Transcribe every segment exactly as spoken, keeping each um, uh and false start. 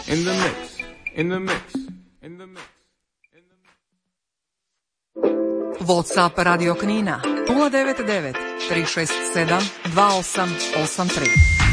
In the mix. In the mix. In the mix. WhatsApp Radio Knina nula devet devet tri šest sedam dva osam osam tri.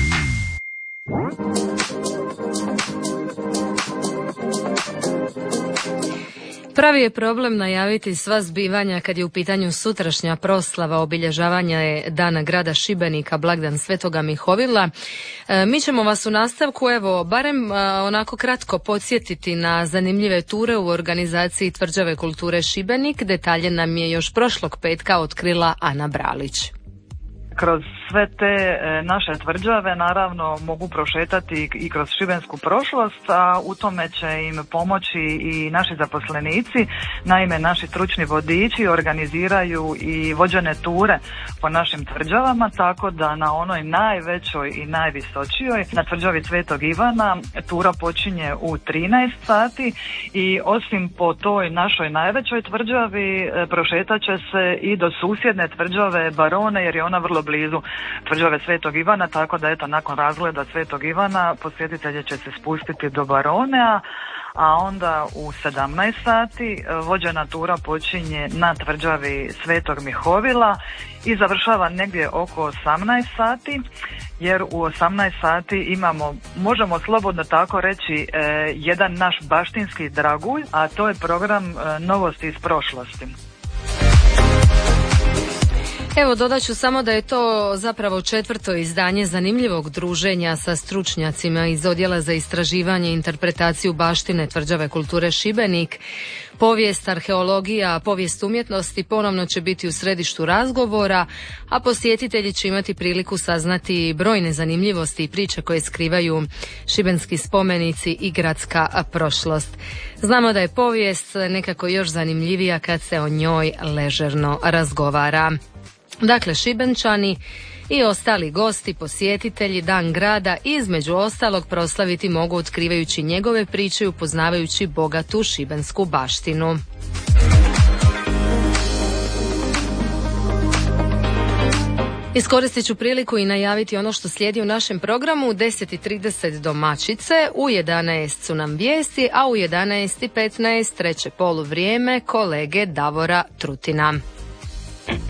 Pravi je problem najaviti sva zbivanja kad je u pitanju sutrašnja proslava obilježavanja Dana grada Šibenika, blagdan Svetoga Mihovila. E, mi ćemo vas u nastavku, evo, barem a, onako kratko podsjetiti na zanimljive ture u organizaciji Tvrđave kulture Šibenik. Detalje nam je još prošlog petka otkrila Ana Bralić. Kroz sve te e, naše tvrđave naravno mogu prošetati i kroz šibensku prošlost, a u tome će im pomoći i naši zaposlenici. Naime, naši stručni vodiči organiziraju i vođene ture po našim tvrđavama, tako da na onoj najvećoj i najvisočijoj, na tvrđavi Svetog Ivana, tura počinje u trinaest sati i osim po toj našoj najvećoj tvrđavi e, prošetat će se i do susjedne tvrđave Barone, jer je ona vrlo blizu tvrđave Svetog Ivana, tako da eto nakon razgleda Svetog Ivana posjetitelji će se spustiti do Baronea, a onda u sedamnaest sati vođena tura počinje na tvrđavi Svetog Mihovila i završava negdje oko osamnaest sati, jer u osamnaest sati imamo, možemo slobodno tako reći, eh, jedan naš baštinski dragulj, a to je program eh, Novosti iz prošlosti. Evo, dodat ću samo da je to zapravo četvrto izdanje zanimljivog druženja sa stručnjacima iz Odjela za istraživanje i interpretaciju baštine Tvrđave kulture Šibenik. Povijest, arheologija, povijest umjetnosti ponovno će biti u središtu razgovora, a posjetitelji će imati priliku saznati brojne zanimljivosti i priče koje skrivaju šibenski spomenici i gradska prošlost. Znamo da je povijest nekako još zanimljivija kad se o njoj ležerno razgovara. Dakle, Šibenčani i ostali gosti, posjetitelji Dan grada između ostalog proslaviti mogu otkrivajući njegove priče i upoznavajući bogatu šibensku baštinu. Iskoristit ću priliku i najaviti ono što slijedi u našem programu. U deset i trideset domaćice, u jedanaest su nam vijesti, a u jedanaest i petnaest treće poluvrijeme kolege Davora Trutina.